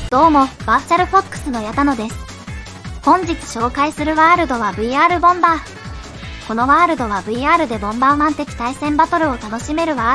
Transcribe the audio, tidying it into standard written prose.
どうも、バーチャルフォックスの矢田野です。本日紹介するワールドは VR ボンバー。このワールドは VR でボンバーマン的対戦バトルを楽しめるワールド